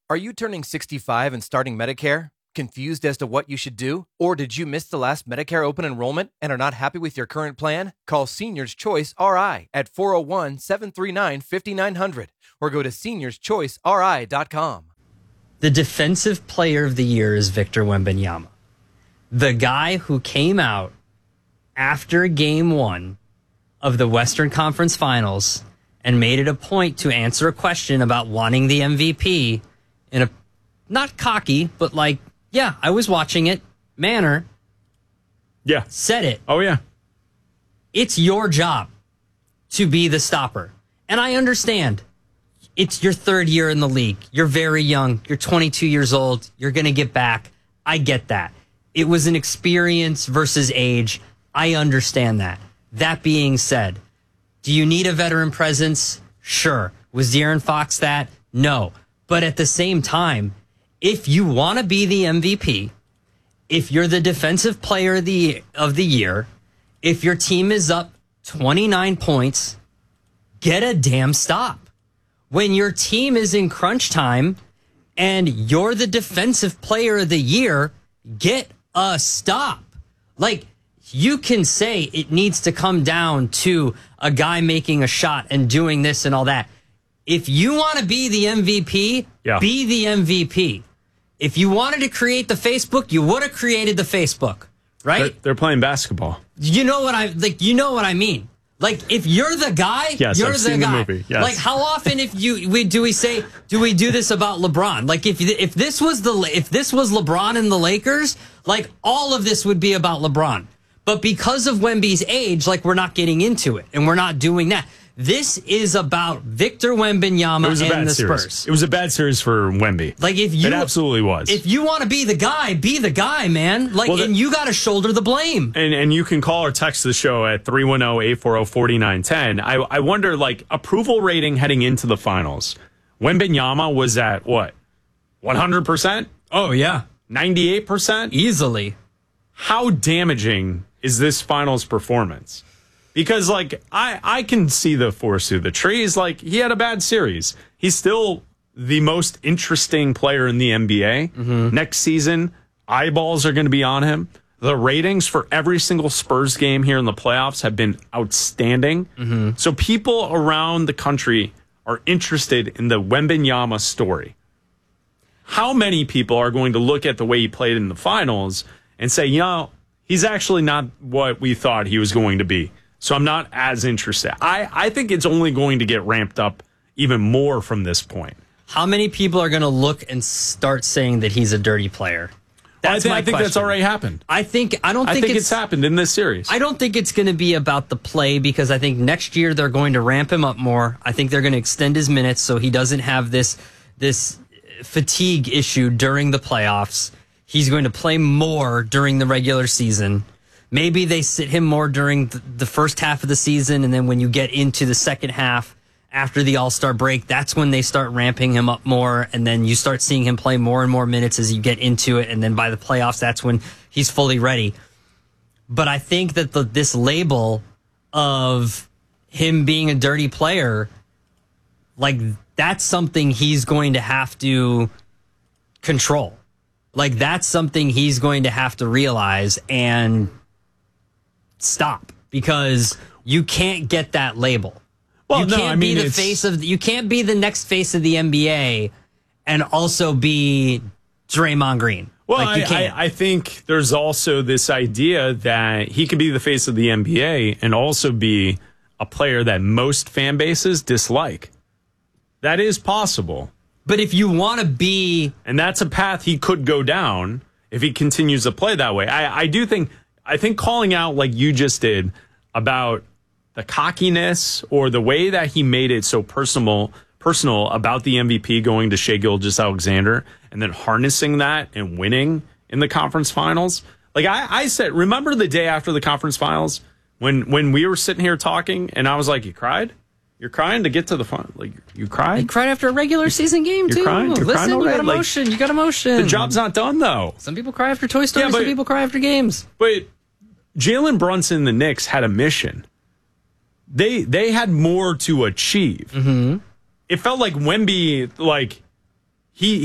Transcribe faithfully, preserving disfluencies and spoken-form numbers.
Are you turning sixty-five and starting Medicare? Confused as to what you should do? Or did you miss the last Medicare open enrollment and are not happy with your current plan? Call Seniors Choice R I at four oh one, seven three nine, five nine zero zero or go to seniors choice r i dot com. The defensive player of the year is Victor Wembanyama. The guy who came out after game one of the Western Conference Finals and made it a point to answer a question about wanting the M V P in a not cocky, but like, yeah, I was watching it manner. Yeah. Said it. Oh, yeah. It's your job to be the stopper. And I understand. It's your third year in the league. You're very young. You're twenty-two years old. You're going to get back. I get that. It was an experience versus age. I understand that. That being said, do you need a veteran presence? Sure. Was De'Aaron Fox that? No. But at the same time, if you want to be the M V P, if you're the defensive player of the, of the year, if your team is up twenty-nine points, get a damn stop. When your team is in crunch time and you're the defensive player of the year, get a stop. Like, you can say it needs to come down to a guy making a shot and doing this and all that. If you want to be the M V P, yeah. be the M V P. If you wanted to create the Facebook, you would have created the Facebook, right? They're, they're playing basketball. You know what I like. You know what I mean. Like, if you're the guy, yes, you're I've the seen guy. The movie. Yes. Like, how often if you we do we say do we do this about LeBron? Like, if if this was the if this was LeBron and the Lakers, like all of this would be about LeBron. But because of Wemby's age, like, we're not getting into it, and we're not doing that. This is about Victor Wembanyama and the series. Spurs. It was a bad series for Wemby. Like, if you, it absolutely was. If you want to be the guy, be the guy, man. Like, well, the, and you got to shoulder the blame. And and you can call or text the show at three one zero, eight four zero, four nine one zero. I, I wonder, like, approval rating heading into the finals. Wembanyama was at, what, one hundred percent? Oh, yeah. ninety-eight percent? Easily. How damaging is this finals performance? Because, like, I, I can see the forest through the trees. Like, he had a bad series. He's still the most interesting player in the N B A. Mm-hmm. Next season, eyeballs are going to be on him. The ratings for every single Spurs game here in the playoffs have been outstanding. Mm-hmm. So people around the country are interested in the Wembanyama story. How many people are going to look at the way he played in the finals and say, you know, he's actually not what we thought he was going to be? So I'm not as interested. I, I think it's only going to get ramped up even more from this point. How many people are going to look and start saying that he's a dirty player? That's well, I, th- my I think question. That's already happened. I think I don't think, I think it's, it's happened in this series. I don't think it's going to be about the play, because I think next year they're going to ramp him up more. I think they're going to extend his minutes so he doesn't have this this fatigue issue during the playoffs. He's going to play more during the regular season. Maybe they sit him more during the first half of the season, and then when you get into the second half after the All-Star break, that's when they start ramping him up more, and then you start seeing him play more and more minutes as you get into it, and then by the playoffs, that's when he's fully ready. But I think that the, this label of him being a dirty player, like, that's something he's going to have to control. Like, that's something he's going to have to realize and stop, because you can't get that label. Well, you no, can't I mean, be the it's... face of you can't be the next face of the N B A and also be Draymond Green. Well, like, you I, can't. I, I think there's also this idea that he could be the face of the N B A and also be a player that most fan bases dislike. That is possible. But if you want to be... And that's a path he could go down if he continues to play that way. I, I do think... I think calling out like you just did about the cockiness or the way that he made it so personal personal about the M V P going to Shai Gilgeous-Alexander and then harnessing that and winning in the conference finals. Like I, I said, remember the day after the conference finals when when we were sitting here talking and I was like, you cried? You're crying to get to the fun. Like, you cried? You cried after a regular season game, You're too. crying? You're Listen, crying you already? got emotion. Like, you got emotion. The job's not done, though. Some people cry after Toy Story. Yeah, but, some people cry after games. But Jalen Brunson and the Knicks had a mission. They they had more to achieve. Mm-hmm. It felt like Wemby, like, he